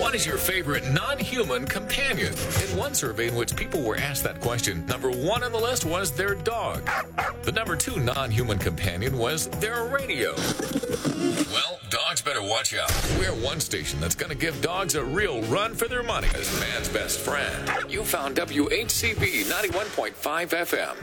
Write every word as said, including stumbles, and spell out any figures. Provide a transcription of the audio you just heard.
What is your favorite non-human companion? In one survey in which people were asked that question, number one on the list was their dog. The number two non-human companion was their radio. Well, dogs better watch out. We're one station that's going to give dogs a real run for their money as man's best friend. You found W H C B ninety-one point five F M.